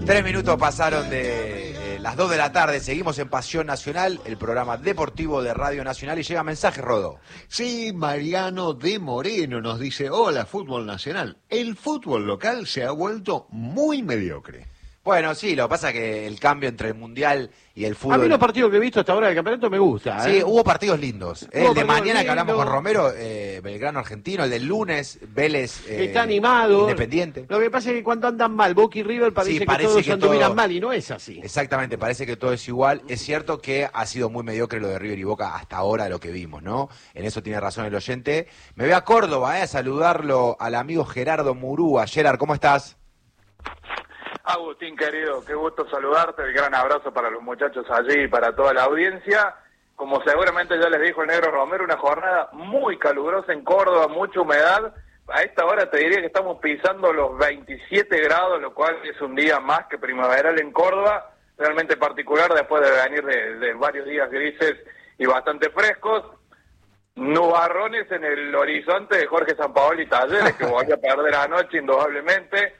3 minutos pasaron de las 2 de la tarde, seguimos en Pasión Nacional, el programa deportivo de Radio Nacional, y llega mensaje, Rodó. Sí, Mariano de Moreno nos dice: hola, fútbol nacional. El fútbol local se ha vuelto muy mediocre. Bueno, sí, lo que pasa es que el cambio entre el Mundial y el fútbol... A mí los partidos que he visto hasta ahora del campeonato me gustan. Sí, hubo partidos lindos. El de mañana lindos. que hablamos con Romero, Belgrano Argentino, el del lunes, Vélez... está animado. Independiente. Lo que pasa es que cuando andan mal, Boca y River parece que todos anduvieran mal, y no es así. Exactamente, parece que todo es igual. Es cierto que ha sido muy mediocre lo de River y Boca hasta ahora, lo que vimos, ¿no? En eso tiene razón el oyente. Me voy a Córdoba, a saludarlo al amigo Gerardo Murúa. Gerard, ¿cómo estás? Agustín, querido, qué gusto saludarte, el gran abrazo para los muchachos allí y para toda la audiencia. Como seguramente ya les dijo el negro Romero, una jornada muy calurosa en Córdoba, mucha humedad. A esta hora te diría que estamos pisando los 27 grados, lo cual es un día más que primaveral en Córdoba, realmente particular después de venir de varios días grises y bastante frescos. Nubarrones en el horizonte de Jorge Sampaoli Talleres, que volvió a perder anoche indudablemente.